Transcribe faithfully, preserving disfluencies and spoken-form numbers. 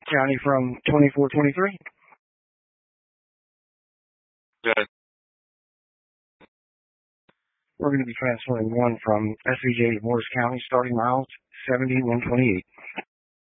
County from twenty-four twenty-three. Good. We're going to be transferring one from S V J to Morris County, starting miles seventy-one twenty-eight.